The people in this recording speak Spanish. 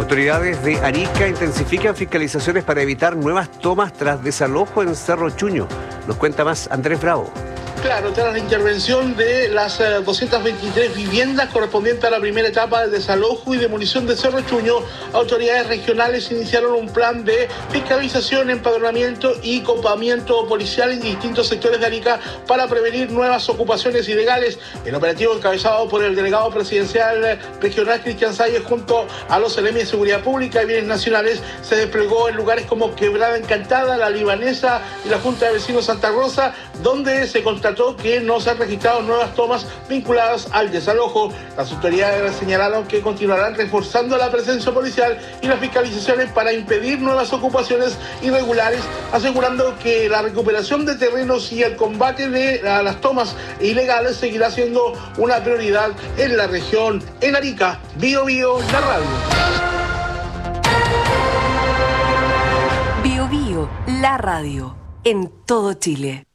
Autoridades de Arica intensifican fiscalizaciones para evitar nuevas tomas tras desalojo en Cerro Chuño. Nos cuenta más Andrés Bravo. Claro, tras la intervención de las 223 viviendas correspondientes a la primera etapa del desalojo y demolición de Cerro Chuño, autoridades regionales iniciaron un plan de fiscalización, empadronamiento y copamiento policial en distintos sectores de Arica para prevenir nuevas ocupaciones ilegales. El operativo, encabezado por el delegado presidencial regional Cristian Salles junto a los elementos de seguridad pública y bienes nacionales, se desplegó en lugares como Quebrada Encantada, La Libanesa y la Junta de Vecinos Santa Rosa, donde se constató que no se han registrado nuevas tomas vinculadas al desalojo. Las autoridades señalaron que continuarán reforzando la presencia policial y las fiscalizaciones para impedir nuevas ocupaciones irregulares, asegurando que la recuperación de terrenos y el combate de las tomas ilegales seguirá siendo una prioridad en la región. En Arica, Bio Bio, la radio. Bio Bio, la radio, en todo Chile.